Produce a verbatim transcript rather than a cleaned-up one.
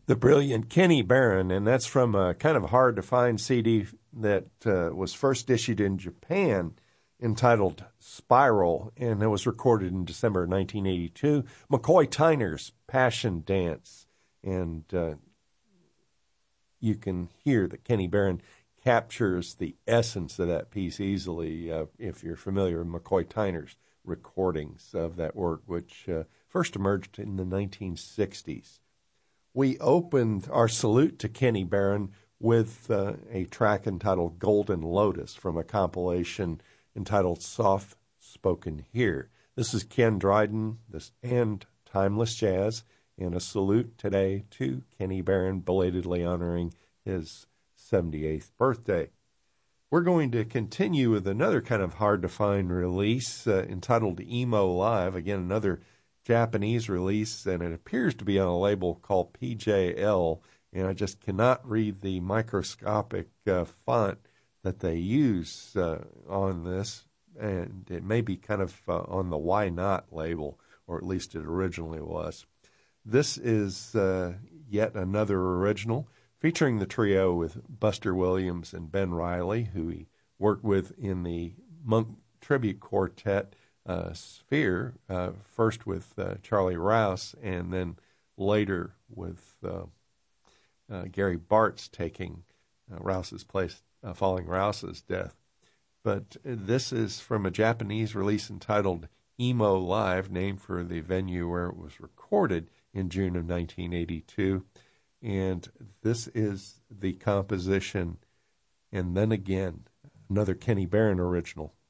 The brilliant Kenny Barron, and that's from a kind of hard-to-find C D that uh, was first issued in Japan, entitled Spiral, and it was recorded in December nineteen eighty-two. McCoy Tyner's Passion Dance, and uh, you can hear that Kenny Barron captures the essence of that piece easily uh, if you're familiar with McCoy Tyner's recordings of that work, which uh, first emerged in the nineteen sixties. We opened our salute to Kenny Barron with uh, a track entitled Golden Lotus from a compilation entitled Soft Spoken Here. This is Ken Dryden this, and Timeless Jazz, and a salute today to Kenny Barron, belatedly honoring his seventy-eighth birthday. We're going to continue with another kind of hard-to-find release uh, entitled Emo Live, again, another Japanese release, and it appears to be on a label called P J L, and I just cannot read the microscopic uh, font that they use uh, on this, and it may be kind of uh, on the Why Not label, or at least it originally was. This is uh, yet another original, featuring the trio with Buster Williams and Ben Riley, who he worked with in the Monk Tribute Quartet uh, sphere, uh, first with uh, Charlie Rouse, and then later with uh, uh, Gary Bartz taking uh, Rouse's place uh, following Rouse's death. But this is from a Japanese release entitled Emo Live, named for the venue where it was recorded in June of nineteen eighty-two. And this is the composition, And Then Again, another Kenny Barron original,